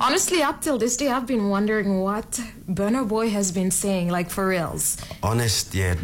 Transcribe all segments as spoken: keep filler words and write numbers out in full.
Honestly, up till this day, I've been wondering what Burna Boy has been saying, like for reals. Honest, yeah.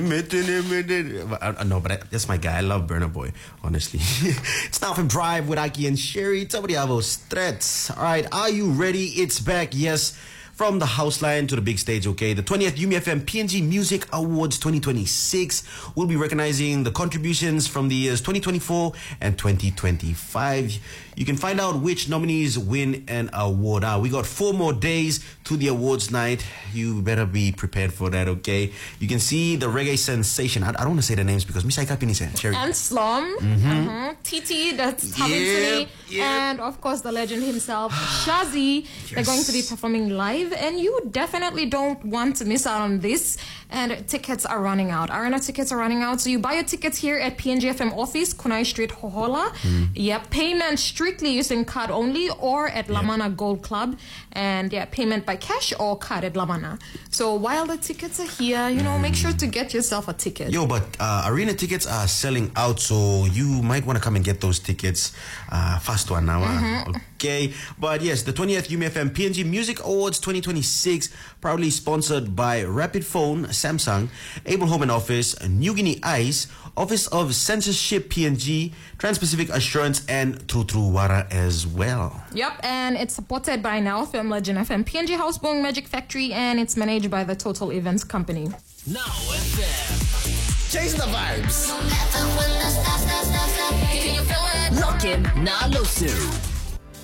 No, but I, that's my guy. I love Burna Boy, honestly. It's now from Drive with Aki and Sherry. Somebody threats. All right, are you ready? It's back, yes. From the house line to the big stage, okay? The twentieth U M F M P N G Music Awards twenty twenty-six will be recognizing the contributions from the years twenty twenty-four and twenty twenty-five. You can find out which nominees win an award. Now, we got four more days to the awards night. You better be prepared for that, okay? You can see the reggae sensation. I, I don't want to say the names because Miss Aika Pinisa, Cherry. And Slum. Mm-hmm. Mm-hmm. T T, that's coming yep, to me. Yep. And, of course, the legend himself, Shazzy. Yes. They're going to be performing live. And you definitely don't want to miss out on this. And tickets are running out. Arena tickets are running out. So you buy your tickets here at P N G F M office, Kunai Street, Hohola. Mm. Yep. Payment strictly using card only or at yep. Lamana Gold Club. And yeah, payment by cash or card at Lamana. So while the tickets are here, you know, mm. make sure to get yourself a ticket. Yo, but uh, arena tickets are selling out. So you might want to come and get those tickets uh, fast one now. Mm-hmm. Okay. But yes, the twentieth U M F M P N G Music Awards twenty twenty-six, proudly sponsored by Rapid Phone, Samsung, Able Home and Office, New Guinea Ice, Office of Censorship P N G, Trans-Pacific Assurance, and Trutruwara as well. Yep, and it's supported by Now F M, Legend F M, P N G Houseboat Magic Factory, and it's managed by the Total Events Company. Now F M. Chase the vibes. Lock in, Nalusu.